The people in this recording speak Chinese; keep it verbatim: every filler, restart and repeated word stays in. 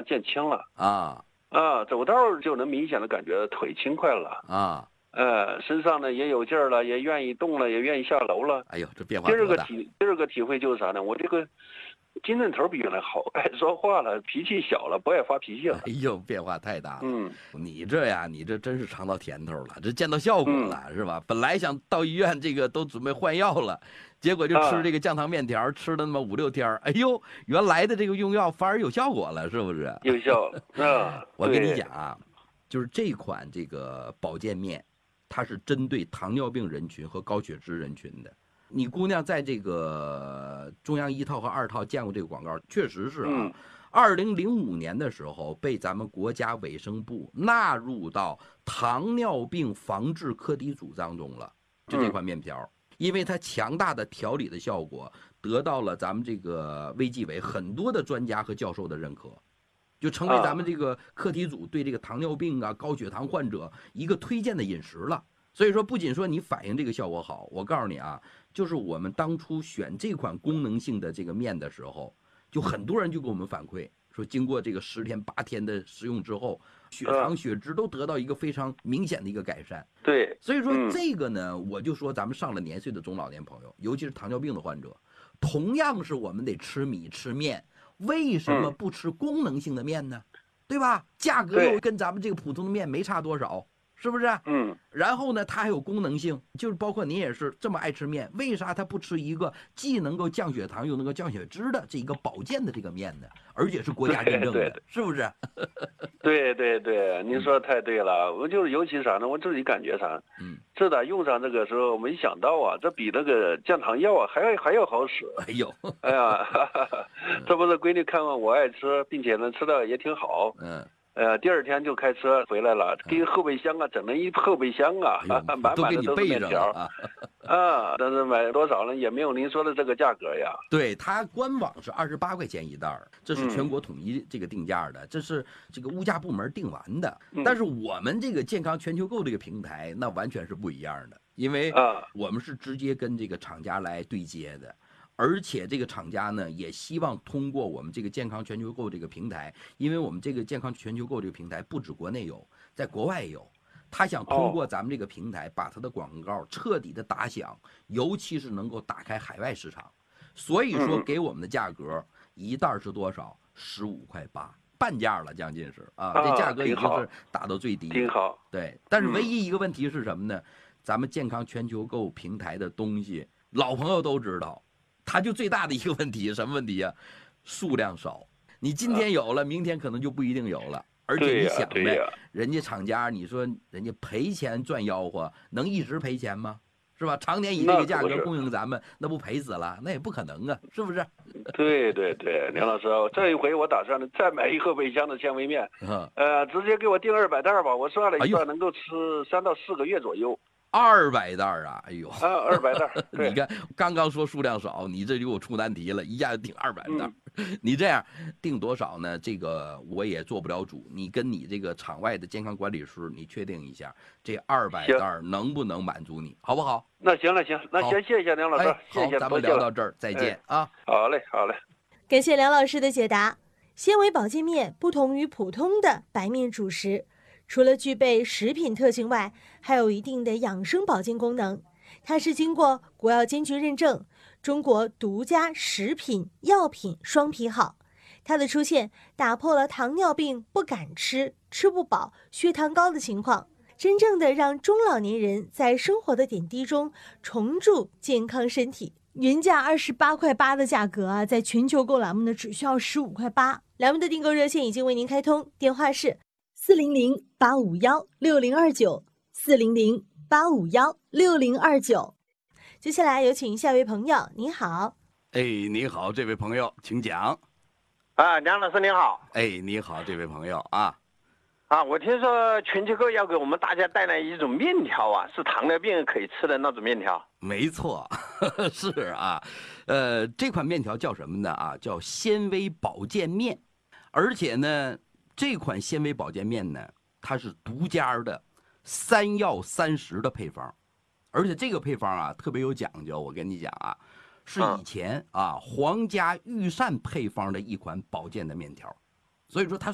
见轻了啊啊，走道就能明显的感觉腿轻快了啊， 呃，身上呢也有劲儿了，也愿意动了，也愿意下楼了。 哎呦，这变化第二多大！ 个体第二个体会就是啥呢？我这个精神头比原来好，爱说话了，脾气小了，不爱发脾气了。 哎呦，变化太大了。 嗯， 你这呀，你这真是尝到甜头了，这见到效果了、嗯、是吧？本来想到医院这个都准备换药了，结果就吃这个降糖面条，啊、吃了那么五六天，哎呦，原来的这个用药反而有效果了，是不是？ 有效啊！ 我跟你讲啊，就是这款这个保健面，它是针对糖尿病人群和高血脂人群的。你姑娘在这个中央一套和二套见过这个广告，确实是啊。二零零五年的时候，被咱们国家卫生部纳入到糖尿病防治课题组当中了。就这款面条，因为它强大的调理的效果，得到了咱们这个卫计委很多的专家和教授的认可，就成为咱们这个课题组对这个糖尿病啊、高血糖患者一个推荐的饮食了。所以说，不仅说你反映这个效果好，我告诉你啊，就是我们当初选这款功能性的这个面的时候，就很多人就给我们反馈说，经过这个十天八天的食用之后，血糖、血脂都得到一个非常明显的一个改善。 对， 所以说这个呢，我就说咱们上了年岁的中老年朋友，尤其是糖尿病的患者，同样是我们得吃米吃面，为什么不吃功能性的面呢？对吧？价格又跟咱们这个普通的面没差多少。是不是？ 嗯， 然后呢，它还有功能性，就是包括您也是这么爱吃面，为啥它不吃一个既能够降血糖又能够降血脂的这一个保健的这个面呢？而且是国家认证的， 对对对是不是？ 对对对，您说的太对了。我就是尤其啥呢？我自己感觉啥？嗯，自打用上这个时候，没想到啊，这比那个降糖药啊还要还要好使。 哎呦， 哎呀，哈哈哈这不是闺女看完我爱吃，并且呢吃的也挺好。嗯。呃，第二天就开车回来了，给后备箱啊整了一后备箱啊， 哎、 满满的都是面条啊。 啊，但是买多少呢？也没有您说的这个价格呀。 对，它官网是二十八块钱一袋儿，这是全国统一这个定价的，嗯、这是这个物价部门定完的。嗯、但是我们这个健康全球购这个平台，那完全是不一样的，因为我们是直接跟这个厂家来对接的。而且这个厂家呢，也希望通过我们这个健康全球购这个平台，因为我们这个健康全球购这个平台不止国内有，在国外也有。他想通过咱们这个平台，把他的广告彻底的打响，尤其是能够打开海外市场。所以说，给我们的价格一袋是多少？十五块八，半价了，将近是啊，这价格已经是打到最低了。 挺好。 对，但是唯一一个问题是什么呢？咱们健康全球购平台的东西，老朋友都知道。它就最大的一个问题，什么问题啊？数量少，你今天有了，明天可能就不一定有了。而且你想呗，人家厂家，你说人家赔钱赚吆喝，能一直赔钱吗？是吧？常年以这个价格供应咱们，那不赔死了？那也不可能啊，是不是？ 对对对，梁老师，这一回我打算再买一后备箱的纤维面，呃，直接给我订二百袋吧，我算了一算，能够吃三到四个月左右。 二百袋啊！哎呦， 啊，二百袋！ 你看，刚刚说数量少，你这就给我出难题了，一下就订二百袋。嗯、你这样订多少呢？这个我也做不了主。你跟你这个场外的健康管理师，你确定一下，这二百袋能不能满足你，好不好？ 那行了，行，那先谢谢梁老师， 哎、 谢谢， 咱们聊到这儿，再见、哎、啊！ 好嘞，好嘞。 感谢梁老师的解答。纤维保健面不同于普通的白面主食。除了具备食品特性外，还有一定的养生保健功能。它是经过国药监局认证，中国独家食品药品双批号。它的出现打破了糖尿病不敢吃、吃不饱、血糖高的情况，真正的让中老年人在生活的点滴中重铸健康身体。原价二十八块八的价格啊，在全球购栏目呢只需要十五块八。栏目的订购热线已经为您开通，电话是四零零八五幺六零二九，四零零八五幺六零二九。接下来有请下一位朋友，你好。 哎，你好，这位朋友，请讲。 啊，梁老师您好。 哎，你好，这位朋友啊。 啊，我听说全球购要给我们大家带来一种面条啊，是糖尿病可以吃的那种面条。 没错，呵呵是啊，呃，这款面条叫什么呢？啊，叫纤维保健面，而且呢。这款纤维保健面呢，它是独家的三药三食的配方，而且这个配方啊特别有讲究。我跟你讲啊，是以前啊皇家御膳配方的一款保健的面条，所以说它